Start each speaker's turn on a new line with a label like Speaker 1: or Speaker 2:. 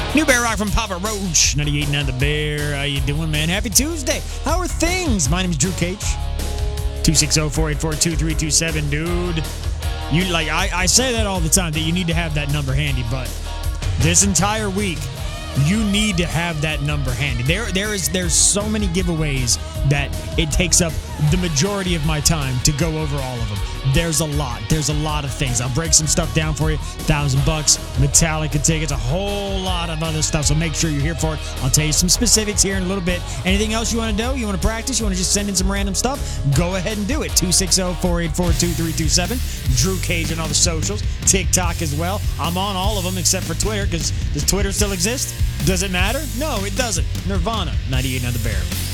Speaker 1: New Bear Rock from Papa Roach, 98.9 The Bear. How you doing, man? Happy Tuesday. How are things? My name is Drew Cage. 260-484-2327, dude. I say that all the time, that you need to have that number handy, but this entire week, you need to have that number handy. There's so many giveaways that it takes up the majority of my time to go over all of them. There's a lot of things. I'll break some stuff down for you. $1,000, Metallica tickets, a whole lot of other stuff. So make sure you're here for it. I'll tell you some specifics here in a little bit. Anything else you want to know? You want to practice? You want to just send in some random stuff? Go ahead and do it. 260-484-2327. Drew Cage on all the socials. TikTok as well. I'm on all of them except for Twitter, because does Twitter still exist? Does it matter? No, it doesn't. Nirvana, 98 on the Bear.